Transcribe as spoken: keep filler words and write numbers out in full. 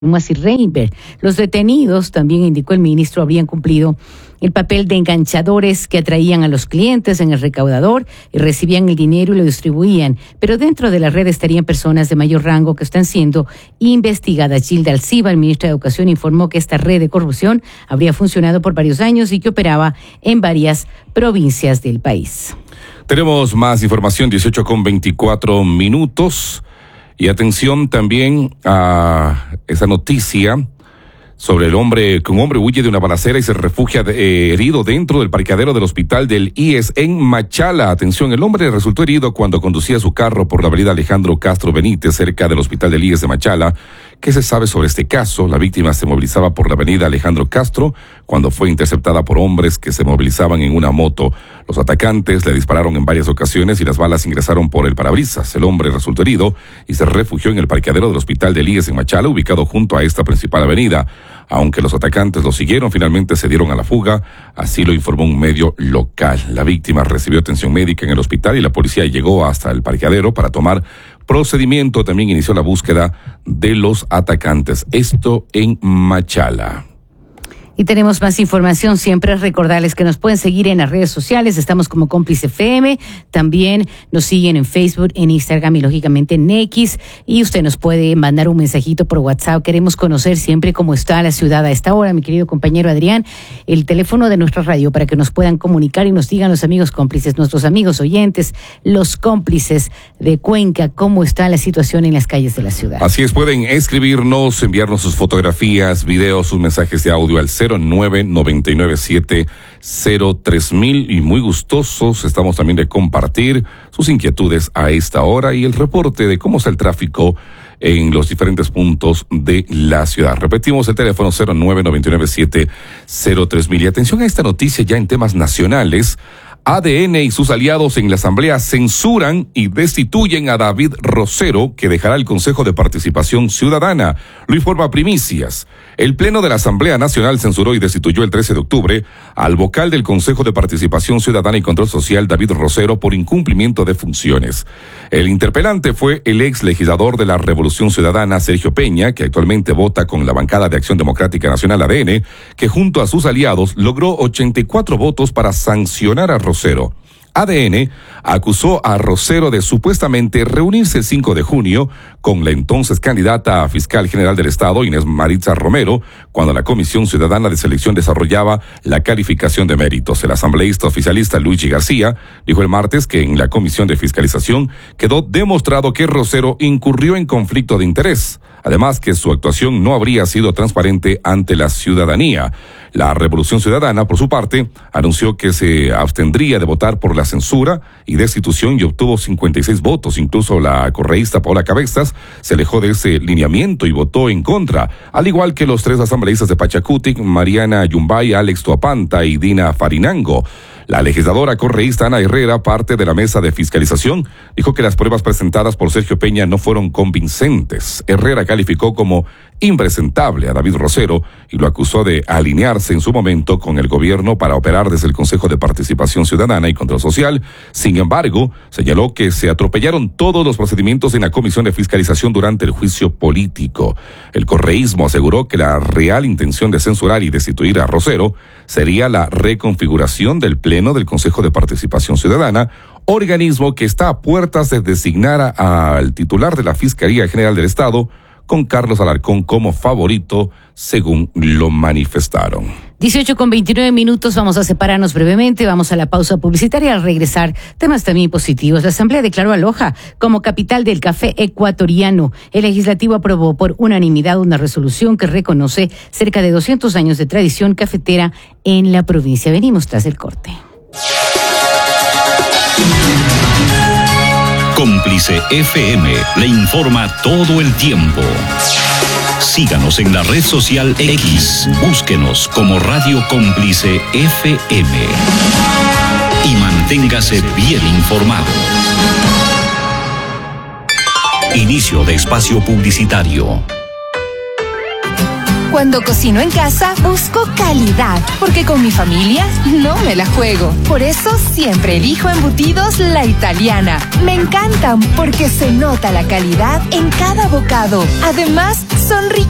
y Reinberg. Los detenidos, también indicó el ministro, habrían cumplido el papel de enganchadores que atraían a los clientes en el recaudador y recibían el dinero y lo distribuían. Pero dentro de la red estarían personas de mayor rango que están siendo investigadas. Gilda Alciba, el ministro de Educación, informó que esta red de corrupción habría funcionado por varios años y que operaba en varias provincias del país. Tenemos más información, dieciocho con veinticuatro minutos. Y atención también a esa noticia sobre el hombre, que un hombre huye de una balacera y se refugia de, eh, herido dentro del parqueadero del hospital del I E S en Machala. Atención, el hombre resultó herido cuando conducía su carro por la avenida Alejandro Castro Benítez, cerca del hospital del I E S de Machala. ¿Qué se sabe sobre este caso? La víctima se movilizaba por la avenida Alejandro Castro cuando fue interceptada por hombres que se movilizaban en una moto. Los atacantes le dispararon en varias ocasiones y las balas ingresaron por el parabrisas. El hombre resultó herido y se refugió en el parqueadero del hospital del I E S en Machala, ubicado junto a esta principal avenida. Aunque los atacantes lo siguieron, finalmente se dieron a la fuga, así lo informó un medio local. La víctima recibió atención médica en el hospital y la policía llegó hasta el parqueadero para tomar procedimiento. También inició la búsqueda de los atacantes. Esto en Machala. Y tenemos más información, siempre recordarles que nos pueden seguir en las redes sociales, estamos como Cómplice F M, también nos siguen en Facebook, en Instagram y lógicamente en X, y usted nos puede mandar un mensajito por WhatsApp. Queremos conocer siempre cómo está la ciudad a esta hora, mi querido compañero Adrián, el teléfono de nuestra radio para que nos puedan comunicar y nos digan los amigos cómplices, nuestros amigos oyentes, los cómplices de Cuenca, cómo está la situación en las calles de la ciudad. Así es, pueden escribirnos, enviarnos sus fotografías, videos, sus mensajes de audio al cero nueve nueve nueve siete cero tres mil y muy gustosos estamos también de compartir sus inquietudes a esta hora y el reporte de cómo está el tráfico en los diferentes puntos de la ciudad. Repetimos el teléfono cero nueve nueve nueve siete cero tres mil. Y atención a esta noticia ya en temas nacionales. A D N y sus aliados en la Asamblea censuran y destituyen a David Rosero, que dejará el Consejo de Participación Ciudadana. Lo informa Primicias. El Pleno de la Asamblea Nacional censuró y destituyó el trece de octubre al vocal del Consejo de Participación Ciudadana y Control Social, David Rosero, por incumplimiento de funciones. El interpelante fue el ex legislador de la Revolución Ciudadana, Sergio Peña, que actualmente vota con la bancada de Acción Democrática Nacional A D N, que junto a sus aliados logró ochenta y cuatro votos para sancionar a Rosero. Rosero. A D N acusó a Rosero de supuestamente reunirse el cinco de junio con la entonces candidata a fiscal general del Estado, Inés Maritza Romero, cuando la Comisión Ciudadana de Selección desarrollaba la calificación de méritos. El asambleísta oficialista Luigi García dijo el martes que en la Comisión de Fiscalización quedó demostrado que Rosero incurrió en conflicto de interés. Además, que su actuación no habría sido transparente ante la ciudadanía. La Revolución Ciudadana, por su parte, anunció que se abstendría de votar por la censura y destitución y obtuvo cincuenta y seis votos. Incluso la correísta Paola Cabezas se alejó de ese lineamiento y votó en contra, al igual que los tres asambleístas de Pachacutic, Mariana Yumbay, Alex Tuapanta y Dina Farinango. La legisladora correísta Ana Herrera, parte de la mesa de fiscalización, dijo que las pruebas presentadas por Sergio Peña no fueron convincentes. Herrera calificó como impresentable a David Rosero y lo acusó de alinearse en su momento con el gobierno para operar desde el Consejo de Participación Ciudadana y Control Social. Sin embargo, señaló que se atropellaron todos los procedimientos en la Comisión de Fiscalización durante el juicio político. El correísmo aseguró que la real intención de censurar y destituir a Rosero sería la reconfiguración del Pleno del Consejo de Participación Ciudadana, organismo que está a puertas de designar al titular de la Fiscalía General del Estado, con Carlos Alarcón como favorito, según lo manifestaron. dieciocho con veintinueve minutos, vamos a separarnos brevemente, vamos a la pausa publicitaria. Al regresar, temas también positivos. La Asamblea declaró a Loja como capital del café ecuatoriano. El legislativo aprobó por unanimidad una resolución que reconoce cerca de doscientos años de tradición cafetera en la provincia. Venimos tras el corte. Cómplice F M le informa todo el tiempo. Síganos en la red social X, búsquenos como Radio Cómplice F M y manténgase bien informado. Inicio de espacio publicitario. Cuando cocino en casa, busco calidad, porque con mi familia no me la juego. Por eso siempre elijo embutidos La Italiana. Me encantan porque se nota la calidad en cada bocado. Además, son ricos.